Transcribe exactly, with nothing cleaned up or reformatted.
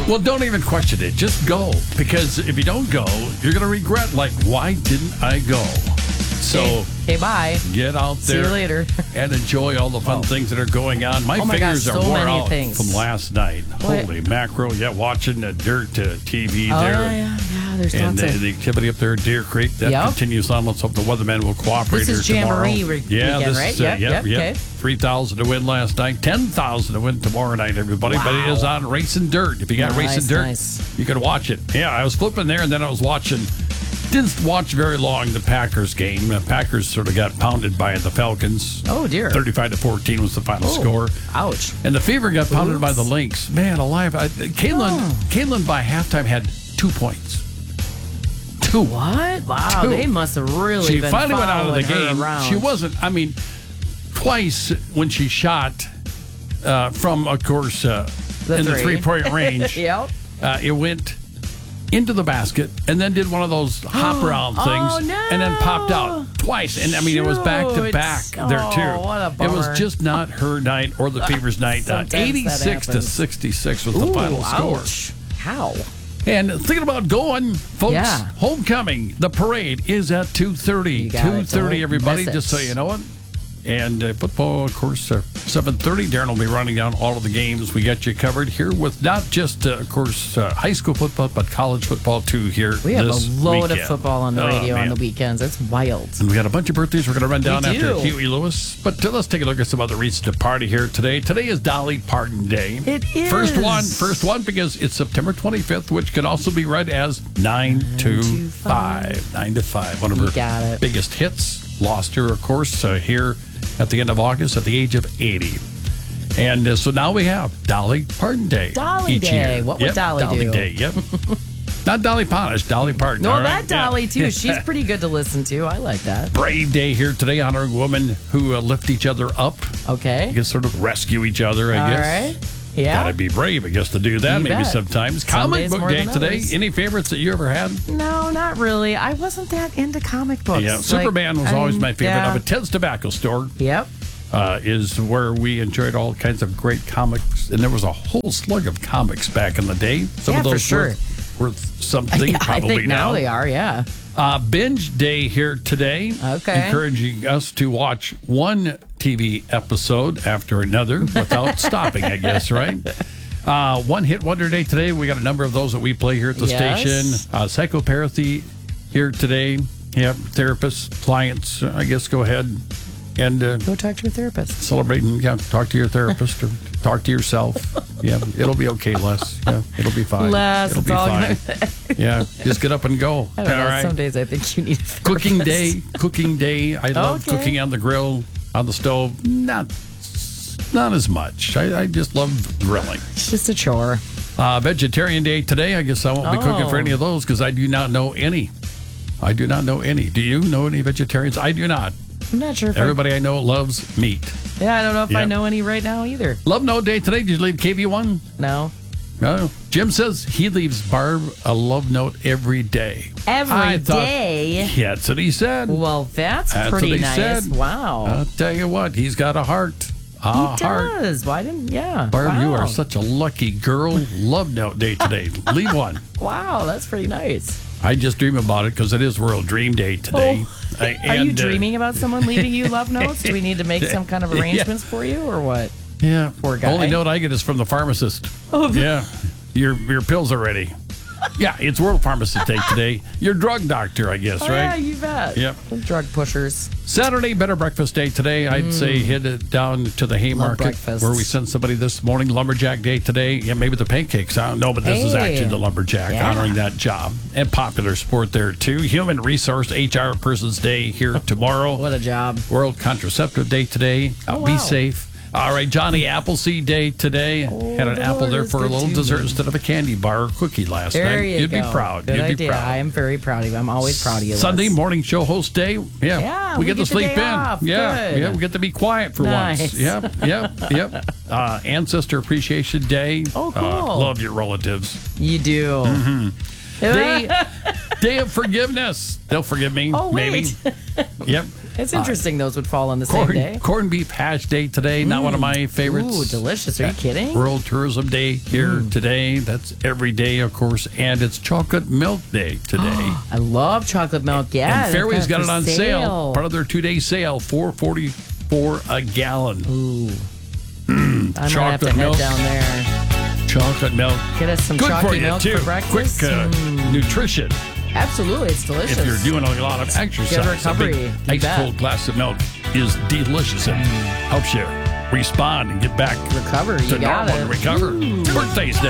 Well, don't even question it. Just go. Because if you don't go, you're going to regret, like, why didn't I go? So, okay, okay, bye. Get out there. See you later. And enjoy all the fun oh. things that are going on. My, oh my fingers gosh, are so worn many out things. from last night. What? Holy mackerel. Yeah, watching the Dirt uh, T V oh, there. yeah, yeah, yeah. There's and lots the, of... the activity up there at Deer Creek, that yep. continues on. Let's hope the weathermen will cooperate this here is tomorrow. Jamboree re- yeah, weekend, this right? is, uh, Yep, yep, yep, yep. okay. three thousand to win last night, ten thousand to win tomorrow night, everybody. Wow. But it is on Racing Dirt. If you got nice, Racing Dirt, nice. you can watch it. Yeah, I was flipping there, and then I was watching... Didn't watch very long the Packers game. The Packers sort of got pounded by the Falcons. Oh, dear. thirty-five to fourteen was the final oh, score. Ouch. And the Fever got pounded Oops. by the Lynx. Man, alive. I, Caitlin, oh. Caitlin by halftime had two points. Two. What? Wow, Two. they must have really She been finally went out of the following her game. around. She wasn't, I mean, twice when she shot uh, from, of course, uh, The in three. the three-point range, Yep. uh, it went into the basket and then did one of those hop around things Oh, no. and then popped out twice. And I mean, it was back to back Shoot. there Oh, too. what a It bummer. was just not her night or the Fever's night. Uh, Sometimes that eighty-six to happens. sixty-six was the Ooh, final score. ouch. How? And thinking about going, folks, Yeah. homecoming, the parade is at two thirty. You got it. two thirty, Don't everybody, miss just so it. you know it. And uh, football, of course, uh, seven thirty. Darren will be running down all of the games. We got you covered here with not just, uh, of course, uh, high school football, but college football, too, here We have this a load weekend. of football on the Oh, radio on man. the weekends. It's wild. And we got a bunch of birthdays we're going to run down We after do. Huey Lewis. But uh, let's take a look at some other reasons to party here today. Today is Dolly Parton Day. It is. First one, first one because it's September twenty-fifth, which can also be read as nine to five. nine to five. One of You her got it. biggest hits. Lost her, of course, uh, here at the end of August at the age of eighty. And uh, so now we have Dolly Parton Day. Dolly each Day. year. What would Yep, Dolly Dolly do? Day, yep. Not Dolly Parton, Dolly Parton. No, all that right? Yeah. Dolly, too. She's pretty good to listen to. I like that. Brave Day here today, honoring women who uh, lift each other up. Okay. You can sort of rescue each other, I All guess. right. Yeah. Gotta be brave, I guess, to do that You maybe bet. sometimes. Some Comic days book more day than today. others. Any favorites that you ever had? No, not really. I wasn't that into comic books. Yeah, Like, Superman was I always mean, my favorite. yeah. Of a Ted's Tobacco Store Yep. uh, is where we enjoyed all kinds of great comics, and there was a whole slug of comics back in the day. Some Yeah, of those for sure. worth, worth something, Yeah, I probably think now they are, yeah. Uh, binge day here today. Okay. Encouraging us to watch one T V episode after another without stopping, I guess, right? Uh, one hit wonder day today. We got a number of those that we play here at the Yes. station. Uh, psychotherapy here today. Yep, therapists, clients, uh, I guess go ahead and uh, Go talk to your therapist. celebrate and yeah, talk to your therapist or talk to yourself. Yeah, it'll be okay, Les. Yeah, it'll be fine. Les, it'll it's be all fine. good. Yeah, just get up and go. I don't All know. right. Some days I think you need a Cooking therapist. day, cooking day. I love Okay. cooking on the grill, on the stove. Not, not as much. I, I just love grilling. It's just a chore. Uh, vegetarian day today. I guess I won't be cooking for Oh. any of those because I do not know any. I do not know any. Do you know any vegetarians? I do not. I'm not sure if Everybody I know loves meat. I, yeah, I don't know if I Yeah. know any right now either. Love note day today. Did you leave K V one? No. No. Jim says he leaves Barb a love note every day. Every I thought- day? Yeah, that's what he said. Well, that's, That's pretty what he nice. said. Wow. I'll tell you what, he's got a heart. A he heart. does. Why didn't, yeah. Barb, wow. you are such a lucky girl. Love note day today. Leave one. Wow, that's pretty nice. I just dream about it because it is World Dream Day today. Oh. I- Are you and, uh, dreaming about someone leaving you love notes? Do we need to make some kind of Yeah. arrangements for you or what? Yeah. Poor guy. Only note I get is from the pharmacist. Oh. Yeah. Your your pills are ready. Yeah, it's World Pharmacist Day today. Your drug doctor, I guess, Oh, right? yeah, you bet. Yep. Drug pushers. Saturday, Better Breakfast Day today. I'd say head it down to the Haymarket breakfast. where we sent somebody this morning. Lumberjack Day today. Yeah, maybe the pancakes. I don't know, but this is Hey. actually the Lumberjack Yeah. honoring that job. And popular sport there, too. Human Resource H R Person's Day here tomorrow. What a job. World Contraceptive Day today. Uh, Oh, Be wow. safe. All right, Johnny Appleseed Day today. Oh, Had an the apple Lord there is for a good little to dessert me. instead of a candy bar or cookie last There night. you You'd go. be proud. Good You'd be idea. proud. I am very proud of you. I'm always proud of you. Sunday Les. morning show host day. Yeah, Yeah, we, we get to get the sleep day in. off. Yeah, Good. yeah, we get to be quiet for Nice. once. Yep, yep, yep. Uh, Ancestor Appreciation Day. Oh, cool. Uh, love your relatives. You do. Mm-hmm. Day, day of Forgiveness. They'll forgive me. Oh, maybe. wait. Yep. It's interesting those would fall on the Corn, same day. corned beef hash day today. Not one of my favorites. Ooh, delicious. Are you kidding? World Tourism Day here today. That's every day, of course. And it's Chocolate Milk Day today. I love chocolate milk. Yeah. and Fairway's got for it on sale. sale. Part of their two-day sale, four forty-four a gallon. Ooh. Mm, I might have to chocolate head milk. down there. Chocolate milk. Get us some Good chocolate for you, milk too. for breakfast. Quick uh, Mm. nutrition. Absolutely, it's delicious. If you're doing a lot of exercise, recovery. a You big bet. ice-cold glass of milk is delicious and helps you respond and get back Recover, you to got normal it. and recover. Birthday's day.